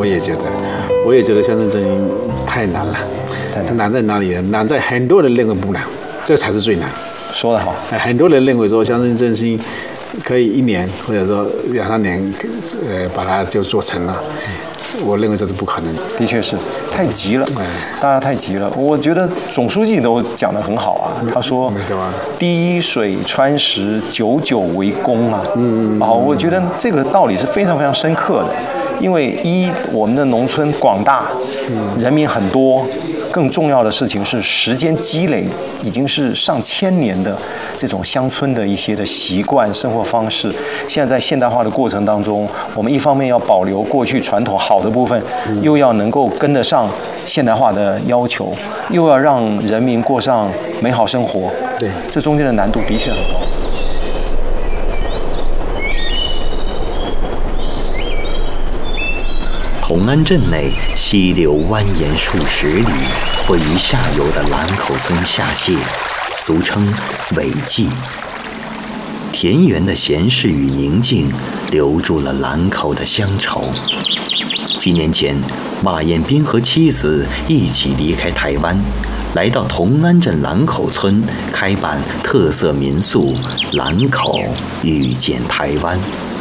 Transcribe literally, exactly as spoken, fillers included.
我也觉得，我也觉得乡村振兴太难了。难在哪里呢？难在很多人认为不难，这才是最难。 说得好， 很多人认为说乡村振兴可以一年或者说两三年，呃，把它就做成了。我认为这是不可能的。 的确是太急了，大家太急了。我觉得总书记都讲得很好啊，他说“滴水穿石，久久为功”啊。嗯啊，我觉得这个道理是非常非常深刻的。因为一，我们的农村广大，人民很多，更重要的事情是时间积累，已经是上千年的这种乡村的一些的习惯、生活方式。现在在现代化的过程当中，我们一方面要保留过去传统好的部分，又要能够跟得上现代化的要求，又要让人民过上美好生活。 对， 这中间的难度的确很高。 同安镇内溪流蜿蜒数十里，汇于下游的兰口村下泻，俗称尾季。田园的闲适与宁静，留住了兰口的乡愁。几年前，马彦斌和妻子一起离开台湾，来到同安镇兰口村开办特色民宿“兰口遇见台湾”。